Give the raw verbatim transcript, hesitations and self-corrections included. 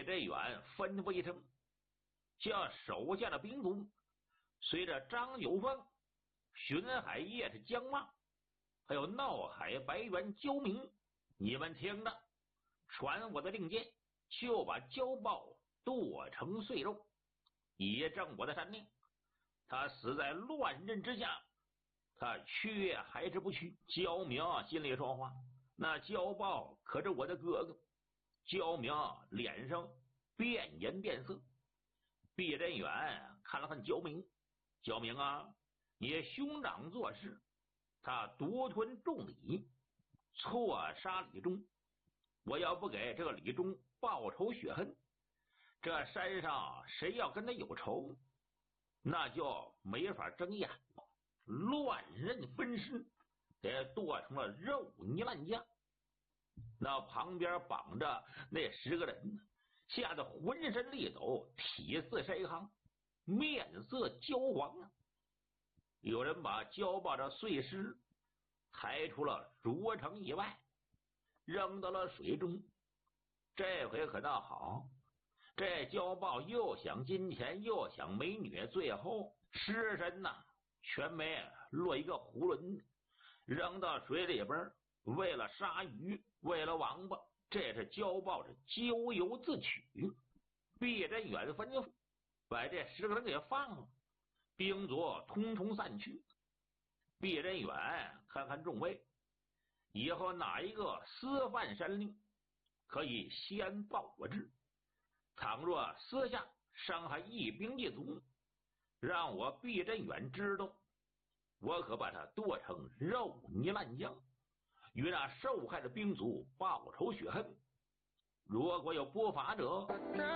毕振远吩咐一声，叫手下的兵卒随着张九峰、巡海夜是江望，还有闹海白猿焦明，你们听着，传我的令箭，就把焦豹剁成碎肉，以正我的山令。他死在乱刃之下，他去还是不去？焦明心里说话，那焦豹可是我的哥哥。焦明脸上变颜变色，毕振远看了看焦明，焦明啊，你兄长做事，他独吞重礼，错杀李忠，我要不给这个李忠报仇雪恨，这山上谁要跟他有仇，那就没法睁眼了。乱刃分尸，给剁成了肉泥烂酱。那旁边绑着那十个人呢，吓得浑身力抖，体似筛糠，面色焦黄啊！有人把焦豹的碎尸抬出了涿城以外，扔到了水中。这回可倒好，这焦豹又想金钱又想美女，最后尸身呐全没落一个囫囵，扔到水里边。为了杀鱼，为了王八，这是焦豹是咎由自取。毕振远吩咐把这十个人给放了，兵卒通通散去。毕振远看看众位，以后哪一个私犯山令，可以先报我知。倘若私下伤害一兵一卒，让我毕振远知道，我可把他剁成肉泥烂酱，与那受害的兵卒报仇雪恨。如果有不法者，